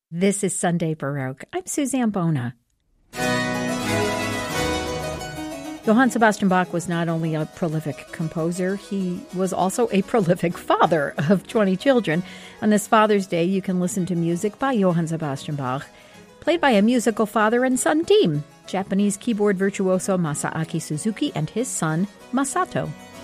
This is Sunday Baroque. I'm Suzanne Bona. Johann Sebastian Bach was not only a prolific composer, he was also a prolific father of 20 children. On this Father's Day, you can listen to music by Johann Sebastian Bach, played by a musical father and son team, Japanese keyboard virtuoso Masaaki Suzuki and his son, Masato.